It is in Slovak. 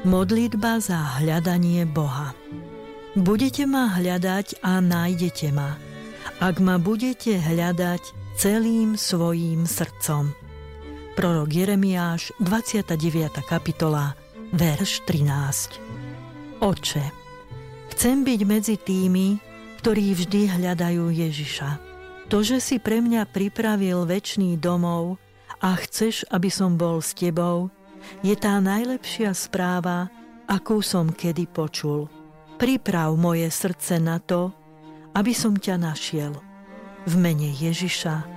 Modlitba za hľadanie Boha. Budete ma hľadať a nájdete ma, ak ma budete hľadať celým svojím srdcom. Prorok Jeremiáš, 29. kapitola, verš 13. Otče, chcem byť medzi tými, ktorí vždy hľadajú Ježiša. To, že si pre mňa pripravil večný domov a chceš, aby som bol s tebou, je tá najlepšia správa, akú som kedy počul. Priprav moje srdce na to, aby som ťa našiel. V mene Ježiša.